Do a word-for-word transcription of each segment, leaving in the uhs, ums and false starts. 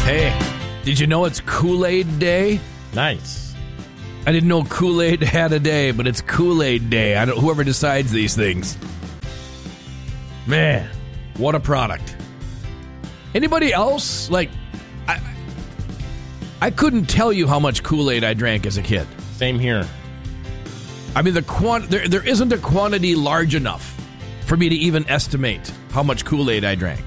Hey, did you know it's Kool-Aid Day? Nice. I didn't know Kool-Aid had a day, but it's Kool-Aid Day. I don't, whoever decides these things. Man, what a product. Anybody else? Like, I, I couldn't tell you how much Kool-Aid I drank as a kid. Same here. I mean, the quant- there, there isn't a quantity large enough for me to even estimate how much Kool-Aid I drank.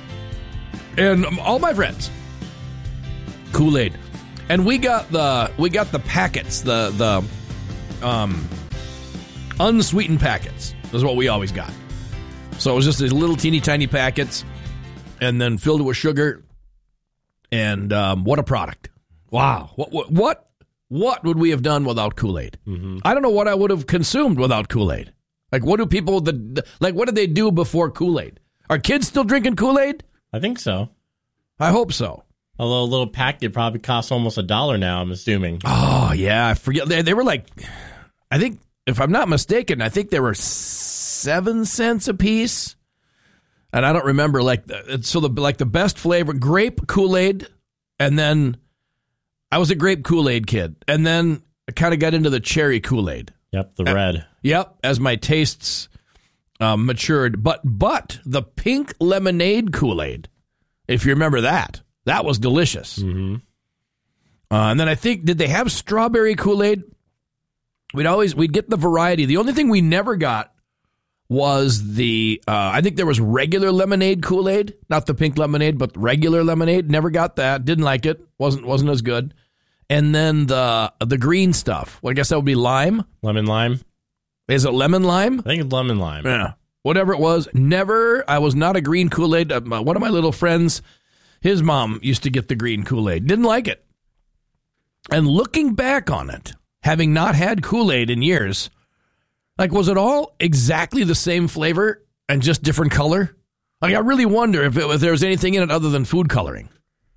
And um, all my friends, Kool-Aid. And we got the we got the packets, the the um, unsweetened packets. Is what we always got. So it was just these little teeny tiny packets, and then filled it with sugar. And um, what a product! Wow, what what what, what would we have done without Kool-Aid? Mm-hmm. I don't know what I would have consumed without Kool-Aid. Like, what do people the like? What did they do before Kool-Aid? Are kids still drinking Kool-Aid? I think so. I hope so. Although a little packet probably costs almost a dollar now, I'm assuming. Oh, yeah. I forget. They, they were like, I think, if I'm not mistaken, I think they were seven cents a piece. And I don't remember, like, so the like the best flavor, grape Kool-Aid. And then I was a grape Kool-Aid kid. And then I kind of got into the cherry Kool-Aid. Yep, the red. Uh, yep, as my tastes um, matured. But, but the pink lemonade Kool-Aid, if you remember that. That was delicious. Mm-hmm. Uh, and then I think, did they have strawberry Kool-Aid? We'd always, we'd get the variety. The only thing we never got was the, uh, I think there was regular lemonade Kool-Aid. Not the pink lemonade, but regular lemonade. Never got that. Didn't like it. Wasn't wasn't as good. And then the the green stuff. Well, I guess that would be lime. Lemon lime? Is it lemon lime? I think it's lemon lime. Yeah. Whatever it was. Never, I was not a green Kool-Aid. Uh, one of my little friends, his mom used to get the green Kool-Aid. Didn't like it. And looking back on it, having not had Kool-Aid in years, like, was it all exactly the same flavor and just different color? Like, I really wonder if, it, if there was anything in it other than food coloring.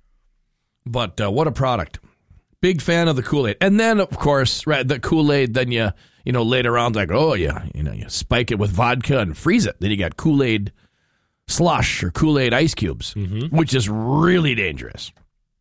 But uh, what a product. Big fan of the Kool-Aid. And then, of course, right, the Kool-Aid, then you, you know, later on, like, oh, yeah, you know, you spike it with vodka and freeze it. Then you got Kool-Aid slush or Kool-Aid ice cubes, mm-hmm. which is really dangerous.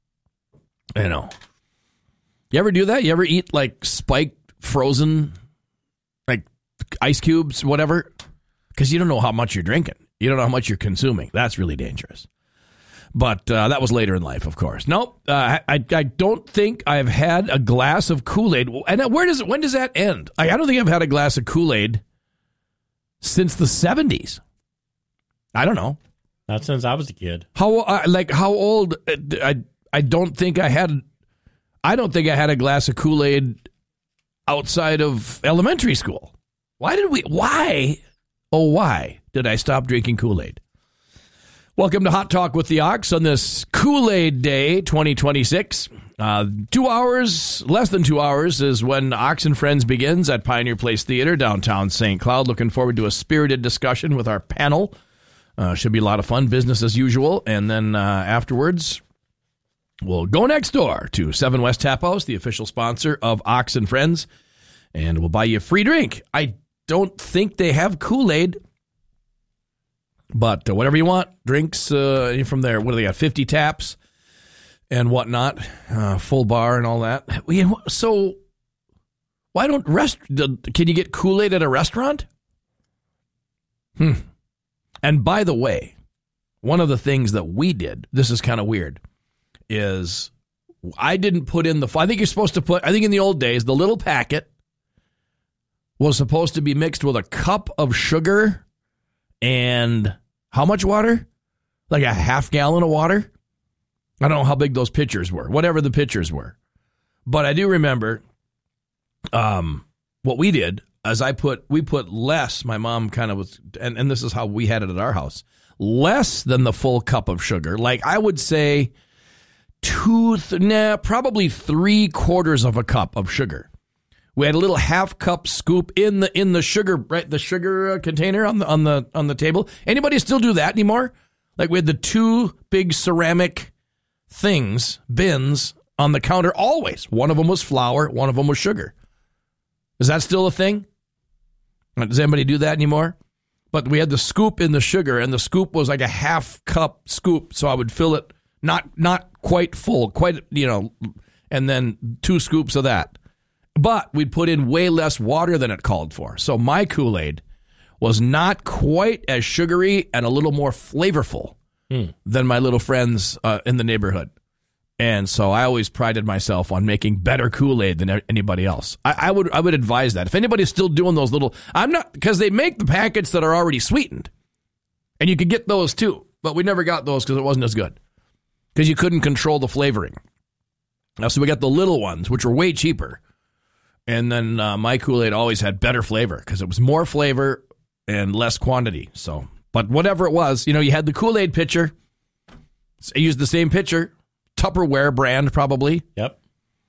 You know, you ever do that? You ever eat like spiked frozen like ice cubes, whatever? Because you don't know how much you're drinking. You don't know how much you're consuming. That's really dangerous. But uh, that was later in life, of course. Nope, uh, I I don't think I've had a glass of Kool-Aid. And where does it? When does that end? I, I don't think I've had a glass of Kool-Aid since the seventies. I don't know. Not since I was a kid. How uh, like how old? Uh, I I don't think I had. I don't think I had a glass of Kool-Aid outside of elementary school. Why did we? Why? Oh, why did I stop drinking Kool-Aid? Welcome to Hot Talk with the Ox on this Kool-Aid Day twenty twenty-six. Uh, two hours, less than two hours, is when Ox and Friends begins at Pioneer Place Theater, downtown Saint Cloud. Looking forward to a spirited discussion with our panel. Uh, should be a lot of fun, business as usual. And then uh, afterwards, we'll go next door to Seven West Tap House, the official sponsor of Ox and Friends, and we'll buy you a free drink. I don't think they have Kool-Aid, but uh, whatever you want, drinks uh, from there. What do they got? fifty taps and whatnot, uh, full bar and all that. So why don't rest? Can you get Kool-Aid at a restaurant? Hmm. And by the way, one of the things that we did, this is kind of weird, is I didn't put in the, I think you're supposed to put, I think in the old days, the little packet was supposed to be mixed with a cup of sugar and how much water? Like a half gallon of water? I don't know how big those pitchers were, whatever the pitchers were. But I do remember um, what we did. As I put, we put less, my mom kind of was, and, and this is how we had it at our house, less than the full cup of sugar. Like I would say two, th- nah, probably three quarters of a cup of sugar. We had a little half cup scoop in the in the sugar, right? The sugar uh, container on the on the on the table. Anybody still do that anymore? Like we had the two big ceramic things, bins on the counter always. One of them was flour, one of them was sugar. Is that still a thing? Does anybody do that anymore? But we had the scoop in the sugar, and the scoop was like a half cup scoop, so I would fill it Not not quite full, quite, you know, and then two scoops of that. But we'd put in way less water than it called for. So my Kool-Aid was not quite as sugary and a little more flavorful hmm. than my little friends uh, in the neighborhood. And so I always prided myself on making better Kool-Aid than anybody else. I, I would I would advise that. If anybody's still doing those little, I'm not, because they make the packets that are already sweetened. And you could get those too. But we never got those because it wasn't as good. Because you couldn't control the flavoring. Now, so we got the little ones, which were way cheaper. And then uh, my Kool-Aid always had better flavor because it was more flavor and less quantity. So, but whatever it was, you know, you had the Kool-Aid pitcher. I used the same pitcher. Tupperware brand, probably. Yep.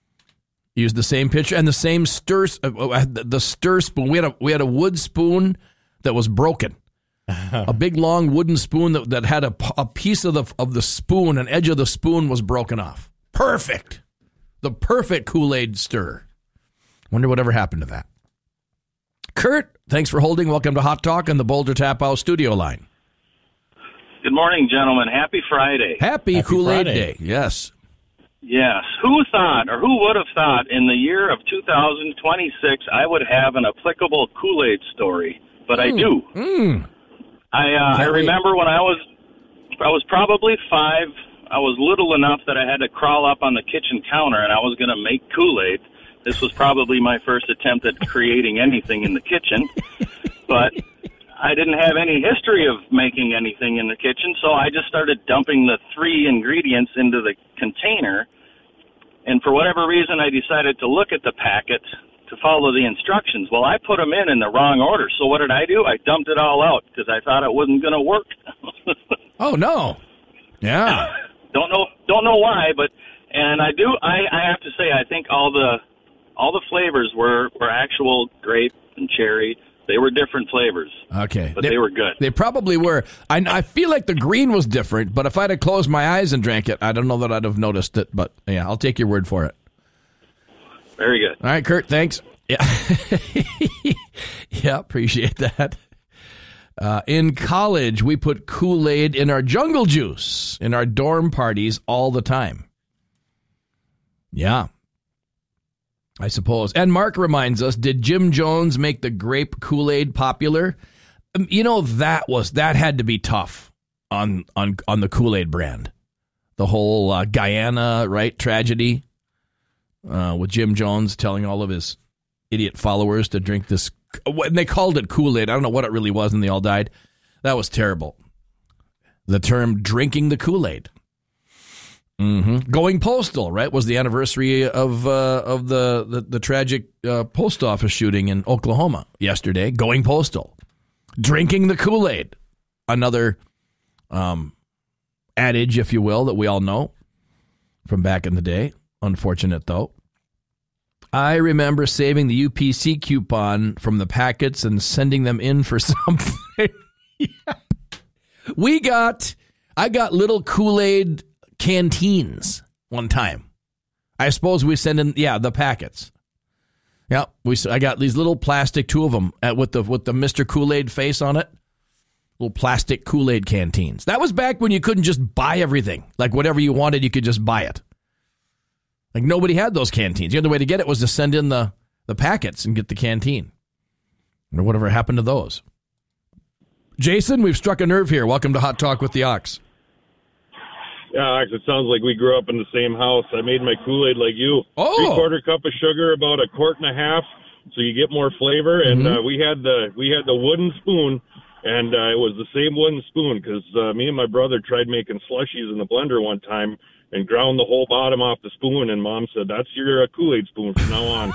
Used the same pitcher and the same stir, uh, the stir spoon. We had a we had a wood spoon that was broken. A big long wooden spoon that, that had a, a piece of the of the spoon, an edge of the spoon was broken off. Perfect. The perfect Kool-Aid stir. Wonder whatever happened to that. Kurt, thanks for holding. Welcome to Hot Talk on the Boulder Tap House studio line. Good morning, gentlemen. Happy Friday. Happy, Happy Kool-Aid Friday. Day. Yes. Yes. Who thought, or who would have thought, in the year of two thousand twenty-six, I would have an applicable Kool-Aid story? But mm. I do. Mm. I uh, I remember when I was I was probably five. I was little enough that I had to crawl up on the kitchen counter, and I was going to make Kool-Aid. This was probably my first attempt at creating anything in the kitchen, but I didn't have any history of making anything in the kitchen, so I just started dumping the three ingredients into the container, and for whatever reason, I decided to look at the packet to follow the instructions. Well, I put them in in the wrong order, so what did I do? I dumped it all out because I thought it wasn't going to work. Oh, no. Yeah. Don't know don't know why, but, and I do, I, I have to say, I think all the all the flavors were, were actual grape and cherry. They were different flavors. Okay. But they, they were good. They probably were. I, I feel like the green was different, but if I'd have closed my eyes and drank it, I don't know that I'd have noticed it. But yeah, I'll take your word for it. Very good. All right, Kurt, thanks. Yeah. Yeah, appreciate that. Uh, in college, we put Kool-Aid in our jungle juice in our dorm parties all the time. Yeah. I suppose. And Mark reminds us, did Jim Jones make the grape Kool-Aid popular? Um, you know, that was that had to be tough on on on the Kool-Aid brand. The whole uh, Guyana, right, tragedy uh, with Jim Jones telling all of his idiot followers to drink this. And they called it Kool-Aid. I don't know what it really was, and they all died. That was terrible. The term drinking the Kool-Aid. Mm-hmm. Going postal, right, was the anniversary of uh, of the the, the tragic uh, post office shooting in Oklahoma yesterday. Going postal, drinking the Kool-Aid, another um, adage, if you will, that we all know from back in the day. Unfortunate though. I remember saving the U P C coupon from the packets and sending them in for something. Yeah. We got, I got little Kool-Aid canteens one time. I suppose we send in, yeah, the packets. Yeah, we. I got these little plastic, two of them at, with the with the Mister Kool-Aid face on it. Little plastic Kool-Aid canteens. That was back when you couldn't just buy everything. Like whatever you wanted, you could just buy it. Like nobody had those canteens. The only way to get it was to send in the, the packets and get the canteen. Or whatever happened to those. Jason, we've struck a nerve here. Welcome to Hot Talk with the Ox. Yeah, Ox, it sounds like we grew up in the same house. I made my Kool-Aid like you. Oh. Three-quarter cup of sugar, about a quart and a half, so you get more flavor. And Mm-hmm. uh, we had the we had the wooden spoon, and uh, it was the same wooden spoon because uh, me and my brother tried making slushies in the blender one time and ground the whole bottom off the spoon, and Mom said, that's your uh, Kool-Aid spoon from now on.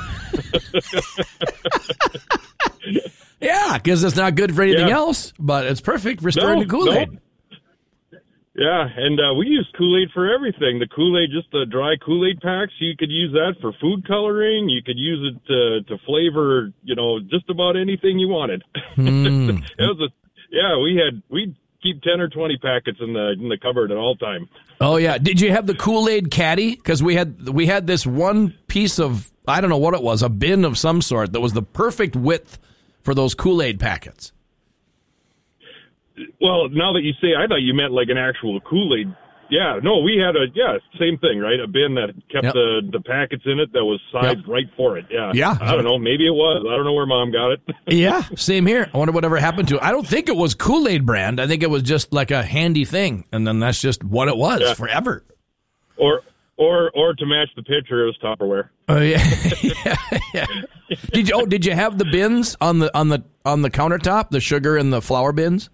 Yeah, because it's not good for anything Yeah. else, but it's perfect for stirring No, the Kool-Aid. no. Yeah, and uh, we use Kool-Aid for everything. The Kool-Aid, just the dry Kool-Aid packs, you could use that for food coloring. You could use it to, to flavor, you know, just about anything you wanted. Mm. It was a, yeah, we had we keep ten or twenty packets in the in the cupboard at all time. Oh yeah, did you have the Kool-Aid caddy? Because we had we had this one piece of, I don't know what it was, a bin of some sort that was the perfect width for those Kool-Aid packets. Well, now that you say, I thought you meant like an actual Kool-Aid, Yeah, no, we had a, yeah, same thing, right? A bin that kept Yep. the, the packets in it that was sized Yep. right for it. Yeah. Yeah. I don't know. Maybe it was. I don't know where Mom got it. Yeah, same here. I wonder whatever happened to it. I don't think it was Kool-Aid brand. I think it was just like a handy thing, and then that's just what it was Yeah. forever. or, or, or to match the picture, it was Tupperware. Oh yeah. yeah, yeah. Did you? Oh, did you have the bins on the on the on the countertop? The sugar and the flour bins?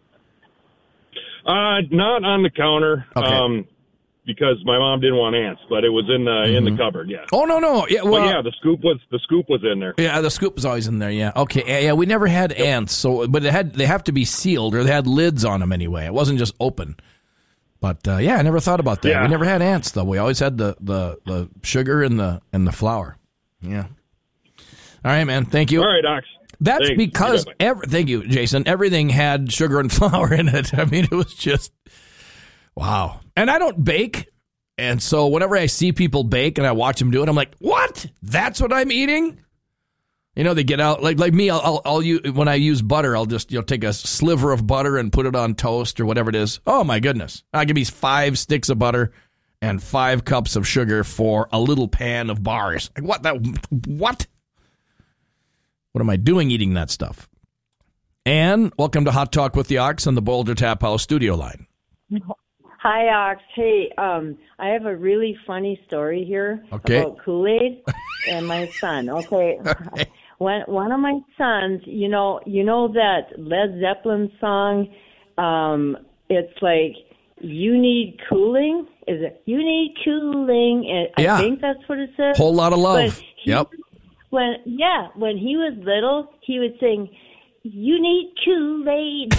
Uh, not on the counter. Okay. Um, because my mom didn't want ants, but it was in the mm-hmm. in the cupboard. Yeah. Oh no no yeah well but yeah the scoop was the scoop was in there. yeah the scoop was always in there yeah okay yeah, yeah we never had yep. ants so but it had they have to be sealed or they had lids on them anyway. It wasn't just open. But uh, yeah, I never thought about that. Yeah. We never had ants though. We always had the, the, the sugar and the and the flour. Yeah. All right, man. Thank you. All right, Ox. That's Thanks. because every, thank you, Jason. Everything had sugar and flour in it. I mean, it was just wow. And I don't bake, and so whenever I see people bake and I watch them do it, I'm like, "What? That's what I'm eating?" You know, they get out like like me. I'll, I'll, I'll use, when I use butter, I'll just you know take a sliver of butter and put it on toast or whatever it is. Oh my goodness! I give me five sticks of butter and five cups of sugar for a little pan of bars. Like what? That what? What am I doing eating that stuff? And welcome to Hot Talk with the Ox on the Boulder Tap House studio line. Hi, Ox. Hey, um, I have a really funny story here Okay. about Kool-Aid and my son. Okay. Okay. One one of my sons, you know, you know that Led Zeppelin song. Um, it's like you need cooling. Is it you need cooling? And Yeah. I think that's what it says. Whole lot of love. But he- Yep. When yeah, when he was little, he would sing, "You need Kool-Aid."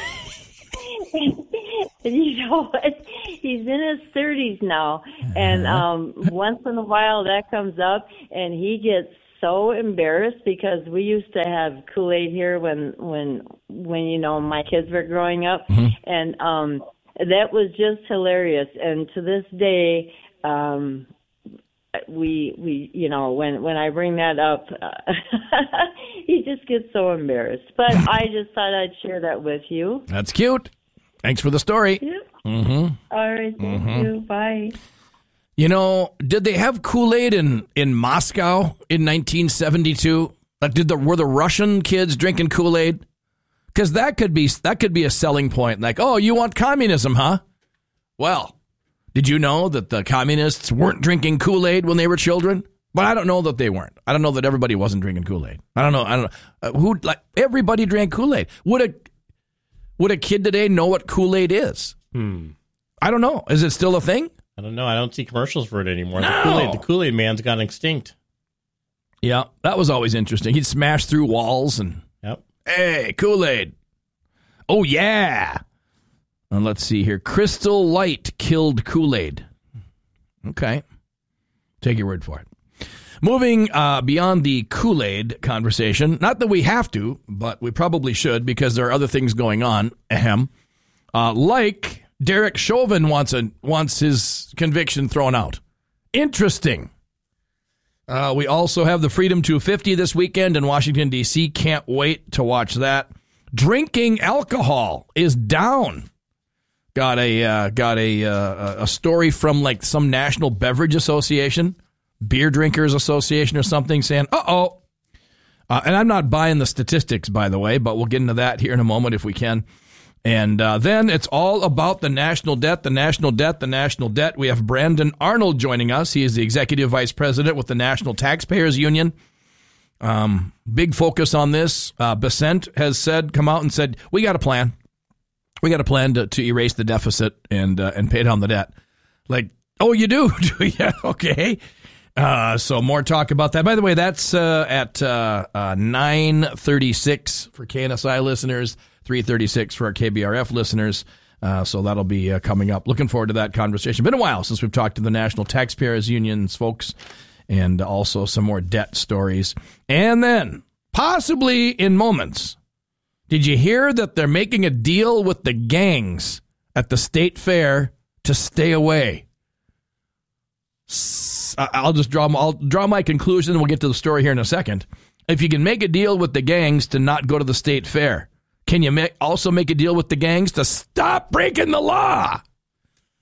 And you know what? He's in his thirties now, and um, once in a while that comes up, and he gets so embarrassed because we used to have Kool-Aid here when when when you know my kids were growing up, Mm-hmm. and um, that was just hilarious. And to this day, um, we we you know when when I bring that up, uh, he just gets so embarrassed. But I just thought I'd share that with you. That's cute. Thanks for the story. Yeah. Mm-hmm. All right, thank Mhm. you. Bye. You know, did they have Kool-Aid in, in Moscow in nineteen seventy-two? Like, did the were the Russian kids drinking Kool-Aid? Because that could be that could be a selling point. Like, oh, you want communism, huh? Well, did you know that the communists weren't drinking Kool-Aid when they were children? But I don't know that they weren't. I don't know that everybody wasn't drinking Kool-Aid. I don't know. I don't know uh, who like everybody drank Kool-Aid. Would a would a kid today know what Kool-Aid is? Hmm. I don't know. Is it still a thing? I don't know. I don't see commercials for it anymore. No. The Kool-Aid, the Kool-Aid man's gone extinct. Yeah, that was always interesting. He'd smash through walls and, Yep. hey, Kool-Aid. Oh, yeah. And let's see here. Crystal Light killed Kool-Aid. Okay. Take your word for it. Moving uh, beyond the Kool-Aid conversation, not that we have to, but we probably should because there are other things going on. Ahem. Uh, like Derek Chauvin wants a, wants his conviction thrown out. Interesting. Uh, we also have the Freedom two fifty this weekend in Washington, D C. Can't wait to watch that. Drinking alcohol is down. Got a uh, got a uh, a story from like some National Beverage Association, Beer Drinkers Association or something saying, uh-oh. Uh, and I'm not buying the statistics, by the way, but we'll get into that here in a moment if we can. And uh, then it's all about the national debt, the national debt, the national debt. We have Brandon Arnold joining us. He is the Executive Vice President with the National Taxpayers Union. Um, big focus on this. Uh, Bessent has said, come out and said, we got a plan. We got a plan to, to erase the deficit and uh, and pay down the debt. Like, oh, you do? Yeah, okay. Uh, so more talk about that. By the way, that's uh, at uh, uh, nine thirty-six for K N S I listeners, three thirty-six for our K B R F listeners. Uh, so that'll be uh, coming up. Looking forward to that conversation. Been a while since we've talked to the National Taxpayers Union's folks, and also some more debt stories. And then, possibly in moments, did you hear that they're making a deal with the gangs at the state fair to stay away? I'll just draw. I'll draw my conclusion, and we'll get to the story here in a second. If you can make a deal with the gangs to not go to the state fair, can you make, also make a deal with the gangs to stop breaking the law?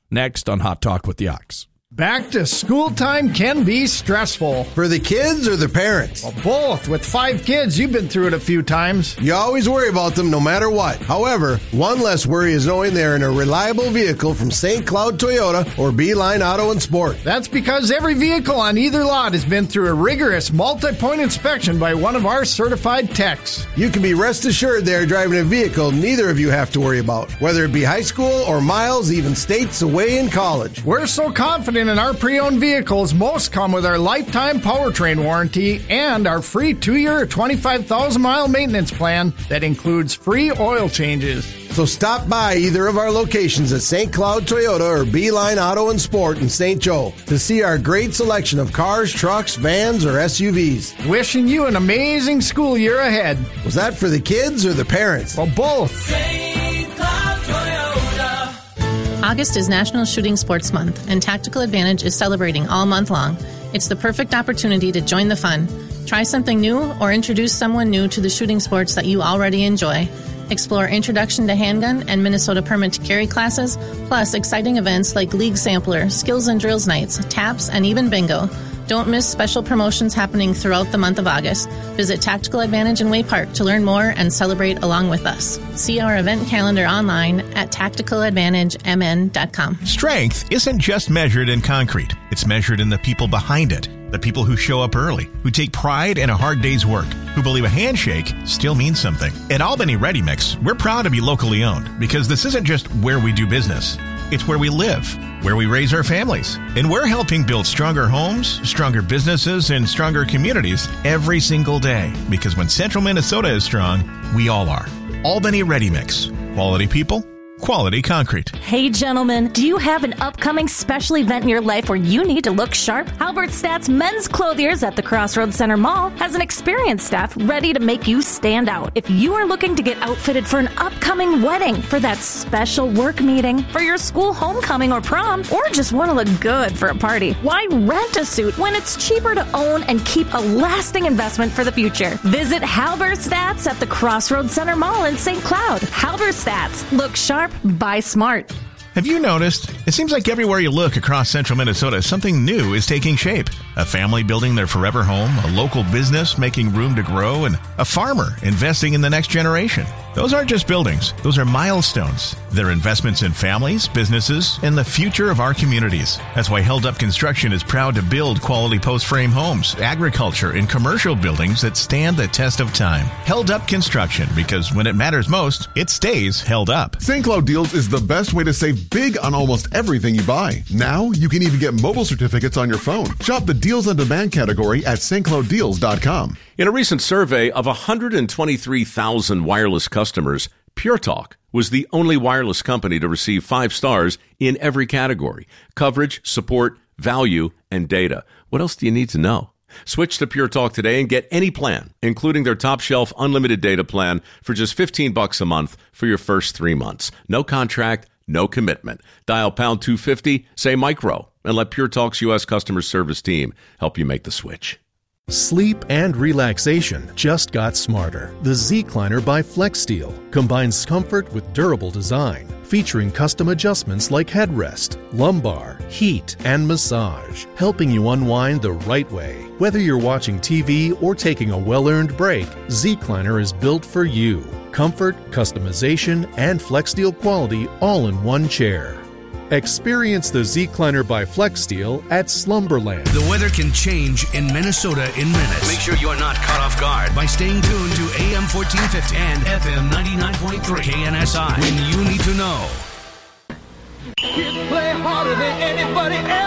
Next on Hot Talk with the Ox. Back to school time can be stressful. For the kids or the parents? Well, both. With five kids, you've been through it a few times. You always worry about them no matter what. However, one less worry is knowing they're in a reliable vehicle from Saint Cloud Toyota or Beeline Auto and Sport. That's because every vehicle on either lot has been through a rigorous multi-point inspection by one of our certified techs. You can be rest assured they're driving a vehicle neither of you have to worry about, whether it be high school or miles, even states away in college. We're so confident in our pre-owned vehicles, most come with our lifetime powertrain warranty and our free two-year, twenty-five thousand mile maintenance plan that includes free oil changes. So stop by either of our locations at Saint Cloud Toyota or Beeline Auto and Sport in Saint Joe to see our great selection of cars, trucks, vans, or S U Vs. Wishing you an amazing school year ahead. Was that for the kids or the parents? Well, both. Saint Cloud Toyota. August is National Shooting Sports Month, and Tactical Advantage is celebrating all month long. It's the perfect opportunity to join the fun. Try something new or introduce someone new to the shooting sports that you already enjoy. Explore Introduction to Handgun and Minnesota Permit to Carry classes, plus exciting events like League Sampler, Skills and Drills Nights, Taps, and even Bingo. Don't miss special promotions happening throughout the month of August. Visit Tactical Advantage in Way Park to learn more and celebrate along with us. See our event calendar online at tactical advantage m n dot com. Strength isn't just measured in concrete. It's measured in the people behind it. The people who show up early, who take pride in a hard day's work, who believe a handshake still means something. At Albany Ready Mix, we're proud to be locally owned because this isn't just where we do business. It's where we live, where we raise our families. And we're helping build stronger homes, stronger businesses, and stronger communities every single day. Because when Central Minnesota is strong, we all are. Albany Ready Mix. Quality people, quality concrete. Hey gentlemen, do you have an upcoming special event in your life where you need to look sharp? Halberstadt's Men's Clothiers at the Crossroads Center Mall has an experienced staff ready to make you stand out. If you are looking to get outfitted for an upcoming wedding, for that special work meeting, for your school homecoming or prom, or just want to look good for a party, why rent a suit when it's cheaper to own and keep a lasting investment for the future? Visit Halberstadt's at the Crossroads Center Mall in Saint Cloud. Halberstadt's. Look sharp, buy smart. Have you noticed? It seems like everywhere you look across central Minnesota, something new is taking shape. A family building their forever home, a local business making room to grow, and a farmer investing in the next generation. Those aren't just buildings. Those are milestones. They're investments in families, businesses, and the future of our communities. That's why Held Up Construction is proud to build quality post-frame homes, agriculture, and commercial buildings that stand the test of time. Held Up Construction, because when it matters most, it stays held up. Saint Cloud Deals is the best way to save big on almost everything you buy. Now, you can even get mobile certificates on your phone. Shop the Deals on Demand category at st cloud deals dot com. In a recent survey of one hundred twenty-three thousand wireless customers, Pure Talk was the only wireless company to receive five stars in every category: coverage, support, value, and data. What else do you need to know? Switch to Pure Talk today and get any plan, including their top shelf unlimited data plan for just fifteen bucks a month for your first three months. No contract, no commitment. Dial pound two fifty, say micro, and let Pure Talk's U S customer service team help you make the switch. Sleep and relaxation just got smarter. The Zecliner by FlexSteel combines comfort with durable design, featuring custom adjustments like headrest, lumbar, heat, and massage, helping you unwind the right way. Whether you're watching T V or taking a well-earned break, Zecliner is built for you. Comfort, customization, and FlexSteel quality all in one chair. Experience the Zecliner by FlexSteel at Slumberland. The weather can change in Minnesota in minutes. Make sure you are not caught off guard by staying tuned to A M fourteen fifty and F M ninety-nine point three K N S I when you need to know.